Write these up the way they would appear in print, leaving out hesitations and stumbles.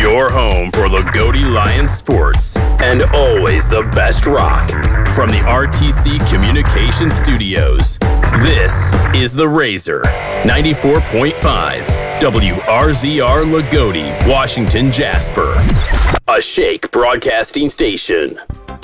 Your home for Lagodi Lions sports and always the best rock. From the RTC Communication Studios, this is The Razor, 94.5, WRZR Lagodi, Washington, Jasper. A Shake Broadcasting Station.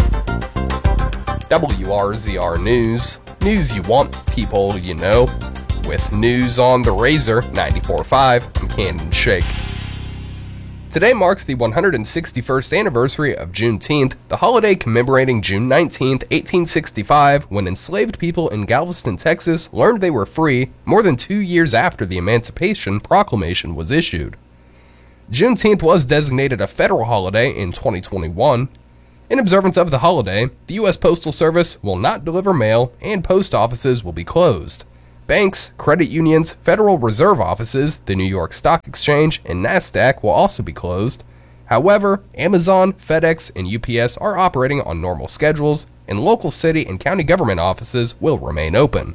WRZR News. News you want, people you know. With news on The Razor, 94.5, I'm Cannon Shake. Today marks the 161st anniversary of Juneteenth, the holiday commemorating June 19, 1865, when enslaved people in Galveston, Texas learned they were free more than 2 years after the Emancipation Proclamation was issued. Juneteenth was designated a federal holiday in 2021. In observance of the holiday, the U.S. Postal Service will not deliver mail and post offices will be closed. Banks, credit unions, Federal Reserve offices, the New York Stock Exchange, and NASDAQ will also be closed. However, Amazon, FedEx, and UPS are operating on normal schedules, and local city and county government offices will remain open.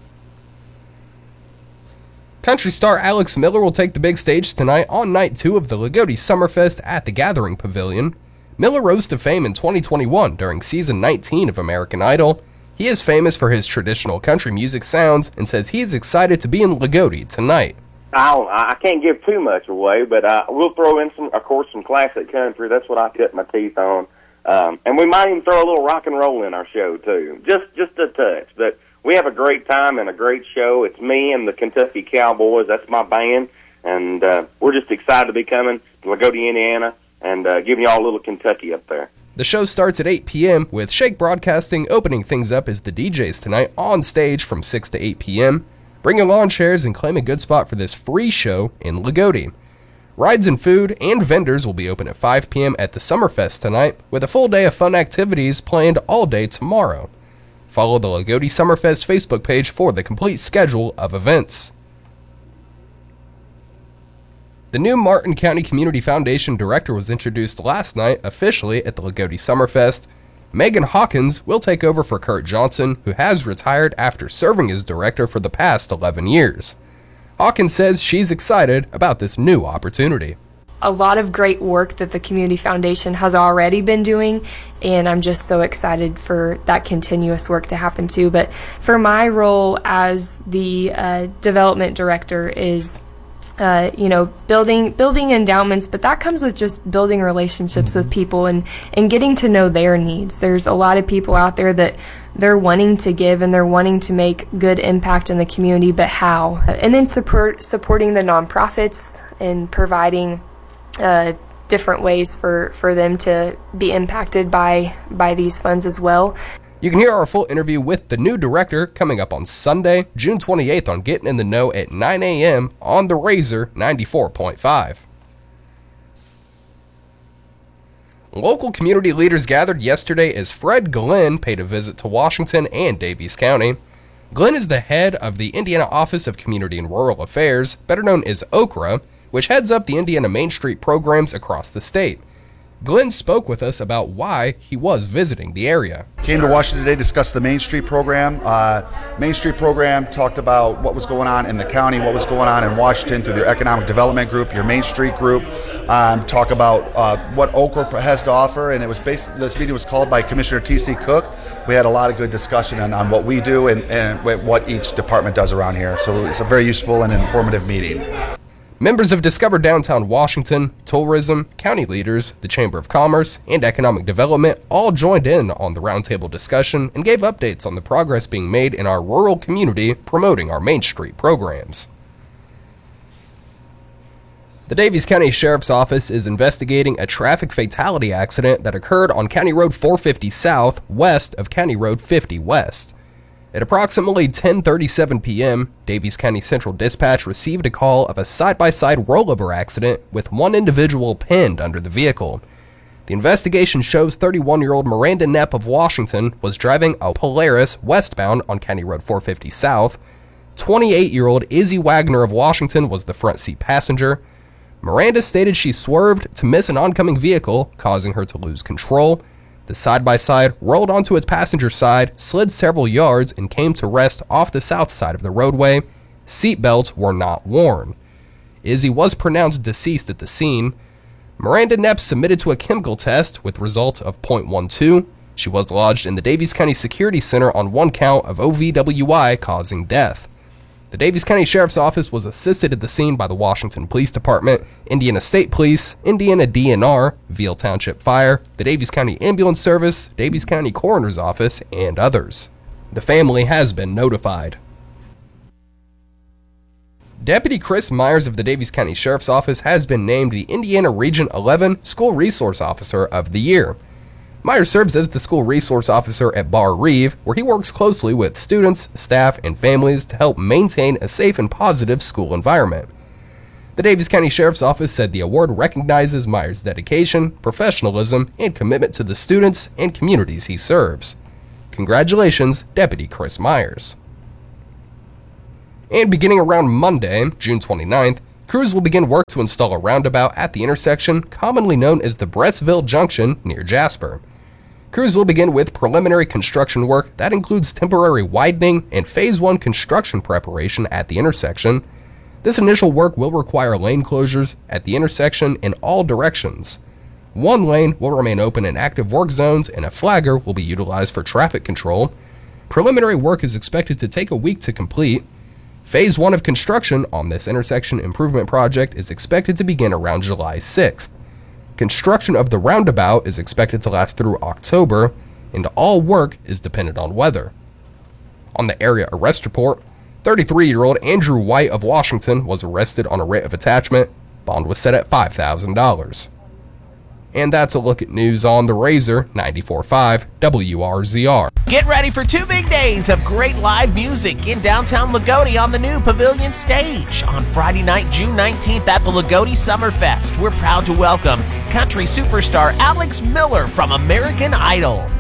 Country star Alex Miller will take the big stage tonight on Night 2 of the Lagodi Summerfest at the Gathering Pavilion. Miller rose to fame in 2021 during Season 19 of American Idol. He is famous for his traditional country music sounds and says he is excited to be in Lagodi tonight. I can't give too much away, but we'll throw in some classic country. That's what I cut my teeth on. And we might even throw a little rock and roll in our show, too. Just a touch. But we have a great time and a great show. It's me and the Kentucky Cowboys. That's my band. And we're just excited to be coming to Lagodi, Indiana, and giving y'all a little Kentucky up there. The show starts at 8 p.m., with Shake Broadcasting opening things up as the DJs tonight on stage from 6 to 8 p.m. Bring your lawn chairs and claim a good spot for this free show in Lagodi. Rides and food and vendors will be open at 5 p.m. at the Summerfest tonight, with a full day of fun activities planned all day tomorrow. Follow the Lagodi Summerfest Facebook page for the complete schedule of events. The new Martin County Community Foundation director was introduced last night officially at the Lagodi Summerfest. Megan Hawkins will take over for Kurt Johnson, who has retired after serving as director for the past 11 years. Hawkins says she's excited about this new opportunity. A lot of great work that the Community Foundation has already been doing, and I'm just so excited for that continuous work to happen too. But for my role as the development director is building endowments, but that comes with just building relationships with people and getting to know their needs. There's a lot of people out there that they're wanting to give and they're wanting to make good impact in the community, but how? And then supporting the nonprofits and providing different ways for them to be impacted by these funds as well. You can hear our full interview with the new director coming up on Sunday, June 28th on Getting in the Know at 9 a.m. on The Razor 94.5. Local community leaders gathered yesterday as Fred Glenn paid a visit to Washington and Daviess County. Glenn is the head of the Indiana Office of Community and Rural Affairs, better known as OCRA, which heads up the Indiana Main Street programs across the state. Glenn spoke with us about why he was visiting the area. Came to Washington today to discuss the Main Street program. Main Street program talked about what was going on in the county, what was going on in Washington through their economic development group, your Main Street group. Talk about what Okra has to offer, and it was this meeting was called by Commissioner T.C. Cook. We had a lot of good discussion on what we do and what each department does around here. So it's a very useful and informative meeting. Members of Discover Downtown Washington, tourism, county leaders, the Chamber of Commerce, and Economic Development all joined in on the roundtable discussion and gave updates on the progress being made in our rural community promoting our Main Street programs. The Daviess County Sheriff's Office is investigating a traffic fatality accident that occurred on County Road 450 South, west of County Road 50 West. At approximately 10:37 p.m., Daviess County Central Dispatch received a call of a side-by-side rollover accident with one individual pinned under the vehicle. The investigation shows 31-year-old Miranda Knapp of Washington was driving a Polaris westbound on County Road 450 South. 28-year-old Izzy Wagner of Washington was the front seat passenger. Miranda stated she swerved to miss an oncoming vehicle, causing her to lose control. The side-by-side rolled onto its passenger side, slid several yards, and came to rest off the south side of the roadway. Seatbelts were not worn. Izzy was pronounced deceased at the scene. Miranda Knepp submitted to a chemical test with results of .12. She was lodged in the Daviess County Security Center on one count of OVWI causing death. The Daviess County Sheriff's Office was assisted at the scene by the Washington Police Department, Indiana State Police, Indiana DNR, Veal Township Fire, the Daviess County Ambulance Service, Daviess County Coroner's Office, and others. The family has been notified. Deputy Chris Myers of the Daviess County Sheriff's Office has been named the Indiana Region 11 School Resource Officer of the Year. Myers serves as the School Resource Officer at Bar Reeve, where he works closely with students, staff, and families to help maintain a safe and positive school environment. The Daviess County Sheriff's Office said the award recognizes Myers' dedication, professionalism, and commitment to the students and communities he serves. Congratulations, Deputy Chris Myers. And beginning around Monday, June 29th, crews will begin work to install a roundabout at the intersection commonly known as the Brettsville Junction near Jasper. Crews will begin with preliminary construction work that includes temporary widening and Phase 1 construction preparation at the intersection. This initial work will require lane closures at the intersection in all directions. One lane will remain open in active work zones and a flagger will be utilized for traffic control. Preliminary work is expected to take a week to complete. Phase 1 of construction on this intersection improvement project is expected to begin around July 6th. Construction of the roundabout is expected to last through October, and all work is dependent on weather. On the area arrest report, 33-year-old Andrew White of Washington was arrested on a writ of attachment. Bond was set at $5,000. And that's a look at news on the Razor 94.5 WRZR. Get ready for 2 big days of great live music in downtown Lagodi on the new Pavilion Stage. On Friday night, June 19th at the Lagodi Summerfest, we're proud to welcome country superstar Alex Miller from American Idol.